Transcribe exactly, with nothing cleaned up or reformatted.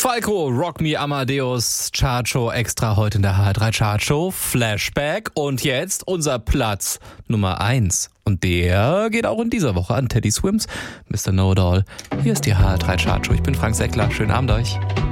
Falco, Rock Me Amadeus, Chartshow extra heute in der H R drei Chartshow, Flashback und jetzt unser Platz Nummer eins. Und der geht auch in dieser Woche an Teddy Swims, Mister Know It All. Hier ist die H R drei Chartshow. Ich bin Frank Seckler. Schönen Abend euch.